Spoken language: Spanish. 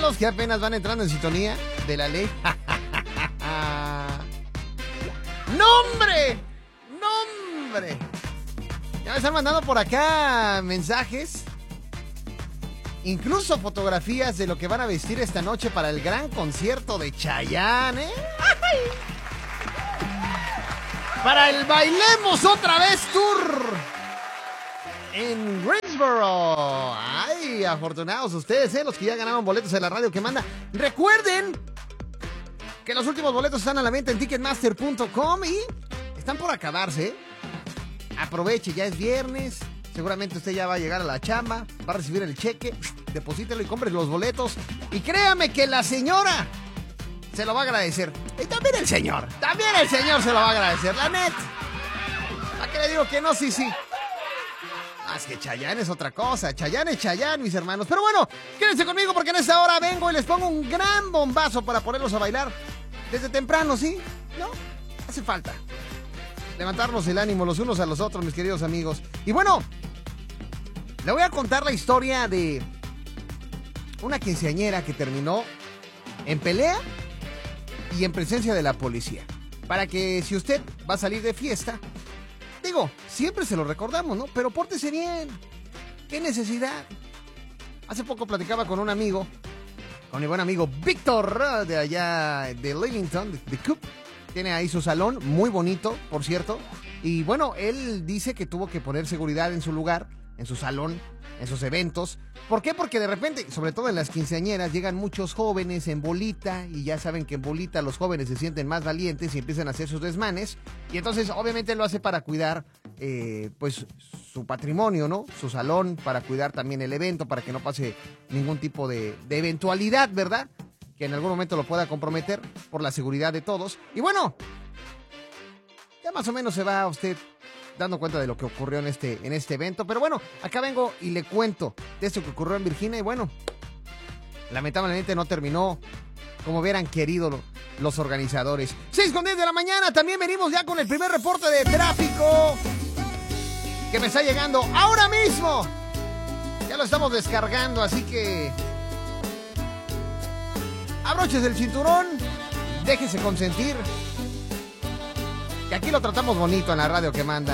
los que apenas van entrando en sintonía de la ley. ¡Nombre! ¡Nombre! Ya me están mandando por acá mensajes, incluso fotografías de lo que van a vestir esta noche para el gran concierto de Chayanne, ¿eh? ¡Ay! Para el Bailemos Otra Vez Tour en Greensboro. Ay, afortunados ustedes, los que ya ganaron boletos en la radio que manda. Recuerden que los últimos boletos están a la venta en ticketmaster.com y están por acabarse, ¿eh? Aproveche, ya es viernes. Seguramente usted ya va a llegar a la chamba, va a recibir el cheque, deposítelo y compre los boletos. Y créame que la señora se lo va a agradecer. Y también el señor se lo va a agradecer, la neta. ¿A qué le digo que no? Sí. Es que Chayanne es otra cosa. Chayanne es Chayanne, mis hermanos. Pero bueno, quédense conmigo porque en esta hora vengo y les pongo un gran bombazo para ponerlos a bailar desde temprano, ¿sí? ¿No? Hace falta levantarnos el ánimo los unos a los otros, mis queridos amigos. Y bueno, le voy a contar la historia de una quinceañera que terminó en pelea y en presencia de la policía. Para que si usted va a salir de fiesta, digo, siempre se lo recordamos, ¿no? Pero pórtese bien. ¿Qué necesidad? Hace poco platicaba con un amigo, con mi buen amigo Víctor, de allá de Lillington, de Coop. Tiene ahí su salón, muy bonito, por cierto. Y bueno, él dice que tuvo que poner seguridad en su lugar, en su salón, en sus eventos. ¿Por qué? Porque de repente, sobre todo en las quinceañeras, llegan muchos jóvenes en bolita. Y ya saben que en bolita los jóvenes se sienten más valientes y empiezan a hacer sus desmanes. Y entonces, obviamente, lo hace para cuidar, pues, su patrimonio, ¿no? Su salón, para cuidar también el evento, para que no pase ningún tipo de eventualidad, ¿verdad? Que en algún momento lo pueda comprometer por la seguridad de todos. Y bueno, ya más o menos se va usted dando cuenta de lo que ocurrió en este evento. Pero bueno, acá vengo y le cuento de esto que ocurrió en Virginia. Y bueno, lamentablemente no terminó como hubieran querido los organizadores. 6:10 de la mañana, también venimos ya con el primer reporte de tráfico que me está llegando ahora mismo. Ya lo estamos descargando, así que abróchese el cinturón, déjese consentir, que aquí lo tratamos bonito en la radio que manda.